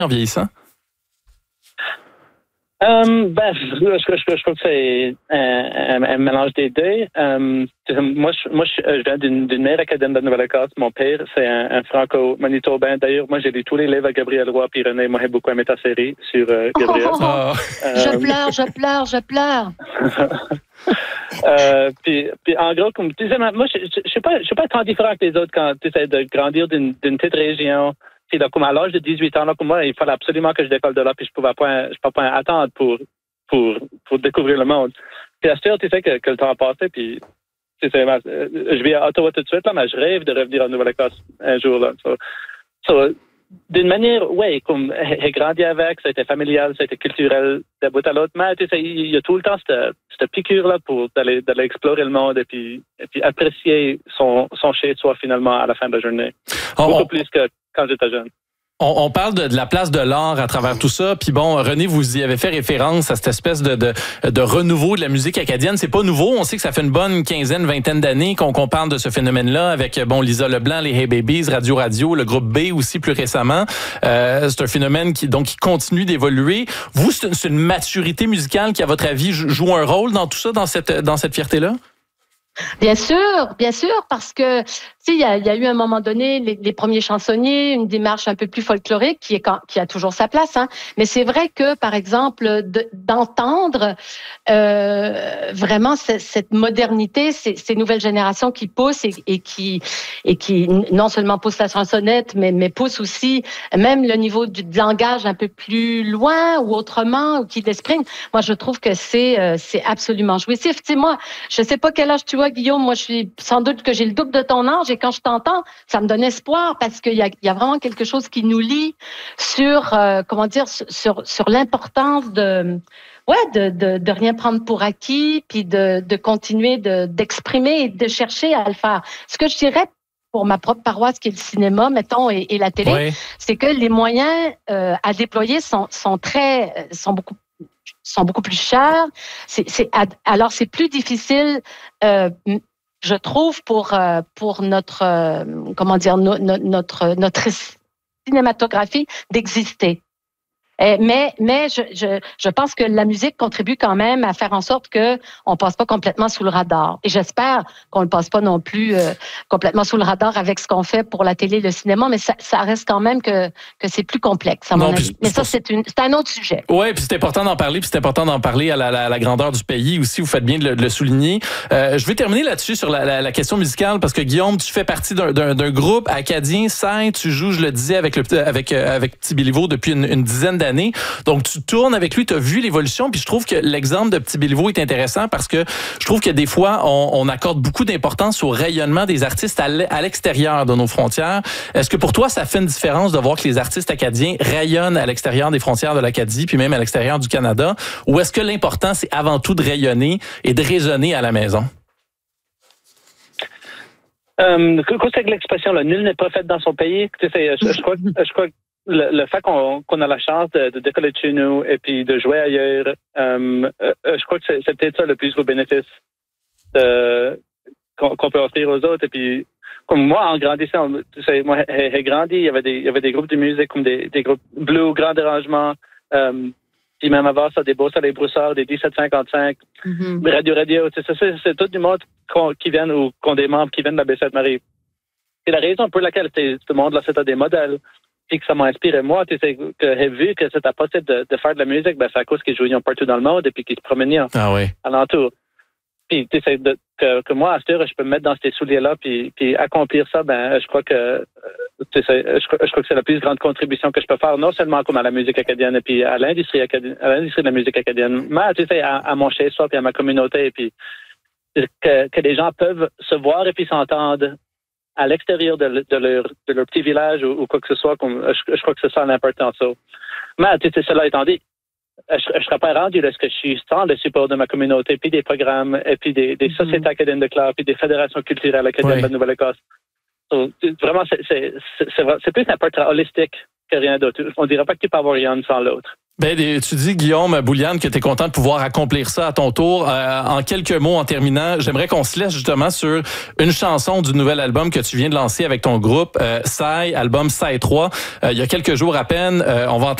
en vieillissant? Je crois que c'est un mélange des deux. Moi, je viens d'une mère acadienne de Nouvelle-Écosse. Mon père, c'est un franco-manitobain. D'ailleurs, moi, j'ai lu tous les livres à Gabriel Roy puis René. Moi, j'ai beaucoup aimé ta série sur Gabriel. Je pleure. Puis en gros, comme tu disais, moi, je suis pas tant différent que les autres quand tu essaies de grandir d'une petite région. Puis là, comme à l'âge de 18 ans, là, pour moi, il fallait absolument que je décolle de là, puis je pouvais pas attendre pour découvrir le monde. Puis à ce tu sais que le temps a passé, puis tu sais, je vais à Ottawa tout de suite, là, mais je rêve de revenir en Nouvelle-Écosse un jour, là. D'une manière, ouais, comme j'ai grandi avec, ça a été familial, ça a été culturel d'un bout à l'autre, mais tu sais, il y a tout le temps cette piqûre-là pour d'aller explorer le monde et puis apprécier son chez-soi finalement à la fin de la journée. Beaucoup plus que quand j'étais jeune. On parle de la place de l'art à travers tout ça. Puis bon, René, vous y avez fait référence à cette espèce de renouveau de la musique acadienne. C'est pas nouveau. On sait que ça fait une bonne vingtaine d'années qu'on parle de ce phénomène-là avec, Lisa Leblanc, les Hey Babies, Radio, le groupe B aussi plus récemment. C'est un phénomène qui continue d'évoluer. Vous, c'est une maturité musicale qui, à votre avis, joue un rôle dans tout ça, dans cette fierté-là? Bien sûr, parce que il y a eu à un moment donné les premiers chansonniers, une démarche un peu plus folklorique qui a toujours sa place. Hein. Mais c'est vrai que, par exemple, d'entendre vraiment cette modernité, ces nouvelles générations qui poussent et qui non seulement poussent la chansonnette, mais poussent aussi même le niveau du langage un peu plus loin ou autrement, ou qui l'expriment. Moi, je trouve que c'est absolument jouissif. Tu sais, moi, je sais pas quel âge tu vois, Guillaume. Moi, je suis sans doute que j'ai le double de ton âge. Et quand je t'entends, ça me donne espoir parce qu'il y a vraiment quelque chose qui nous lie sur sur l'importance de rien prendre pour acquis, puis de continuer d'exprimer et de chercher à le faire. Ce que je dirais pour ma propre paroisse, qui est le cinéma, mettons, et la télé, oui, c'est que les moyens à déployer sont beaucoup plus chers. Alors c'est plus difficile. Je trouve pour notre notre cinématographie d'exister. Mais je pense que la musique contribue quand même à faire en sorte que on passe pas complètement sous le radar. Et j'espère qu'on ne passe pas non plus complètement sous le radar avec ce qu'on fait pour la télé et le cinéma, mais ça reste quand même que c'est plus complexe à mon avis. Mais ça, c'est un autre sujet. Oui, puis c'est important d'en parler, à la grandeur du pays aussi. Vous faites bien de le souligner. Je vais terminer là-dessus sur la question musicale parce que Guillaume, tu fais partie d'un groupe acadien, Saint. Tu joues, je le disais, avec Petit Béliveau depuis une dizaine d'années. Donc, tu tournes avec lui, tu as vu l'évolution, puis je trouve que l'exemple de Petit Béliveau est intéressant parce que je trouve que des fois, on accorde beaucoup d'importance au rayonnement des artistes à l'extérieur de nos frontières. Est-ce que pour toi, ça fait une différence de voir que les artistes acadiens rayonnent à l'extérieur des frontières de l'Acadie, puis même à l'extérieur du Canada, ou est-ce que l'important, c'est avant tout de rayonner et de résonner à la maison? C'est l'expression, nul n'est prophète dans son pays. Tu sais, je crois que le fait qu'on a la chance de décoller de chez nous et puis de jouer ailleurs, je crois que c'est peut-être ça le plus gros bénéfice qu'on peut offrir aux autres. Et puis, comme moi, en grandissant, tu sais, moi, j'ai grandi, il y avait des groupes de musique comme des groupes blues, grands dérangements, puis même avant ça, des Beaux Soleils Broussards, des 1755, Radio, c'est tout du monde qui viennent ou qui ont des membres qui viennent de la Baie-Sainte-Marie. C'est la raison pour laquelle ce monde-là, c'était des modèles. Puis que ça m'a inspiré, moi, tu sais, que j'ai vu que c'était possible de faire de la musique, c'est à cause qu'ils jouaient partout dans le monde et puis qu'ils se promenaient alentour. Puis, tu sais, que moi, à cette heure, je peux me mettre dans ces souliers-là puis accomplir ça, je crois que, tu sais, je crois que c'est la plus grande contribution que je peux faire, non seulement comme à la musique acadienne et puis à l'industrie de la musique acadienne, mais, tu sais, à mon chez-soi puis à ma communauté et puis que les gens peuvent se voir et puis s'entendre à l'extérieur de leur petit village ou quoi que ce soit, je crois que c'est ça l'important. Mais, tu sais, cela étant dit, je serais pas rendu là ce que je suis sans le support de ma communauté, puis des programmes, et puis des sociétés acadiennes de classe, puis des fédérations culturelles acadiennes de Nouvelle-Écosse. Vraiment, c'est plus un portrait holistique que rien d'autre. On dirait pas qu'il peut avoir rien sans l'autre. Ben, tu dis, Guillaume Bouliane, que tu es content de pouvoir accomplir ça à ton tour. En quelques mots, en terminant, j'aimerais qu'on se laisse justement sur une chanson du nouvel album que tu viens de lancer avec ton groupe, Psy, album Psy 3. Il y a quelques jours à peine, on va entendre